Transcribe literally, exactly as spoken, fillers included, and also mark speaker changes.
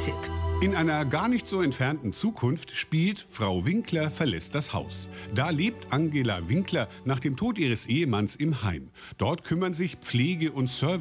Speaker 1: Hörtipp.
Speaker 2: In einer gar nicht so entfernten Zukunft spielt Frau Winkler verlässt das Haus. Da lebt Angela Winkler nach dem Tod ihres Ehemanns im Heim. Dort kümmern sich Pflege- und Service